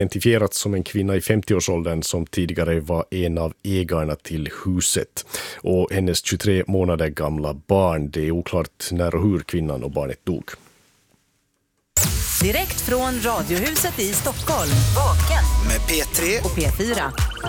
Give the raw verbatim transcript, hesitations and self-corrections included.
identifierats som en kvinna i femtioårsåldern som tidigare var en av ägarna till huset. Och hennes tjugotre månader gamla barn, det är oklart när och hur kvinnan och barnet dog. Direkt från Radiohuset i Stockholm. Vaken med P tre och P fyra.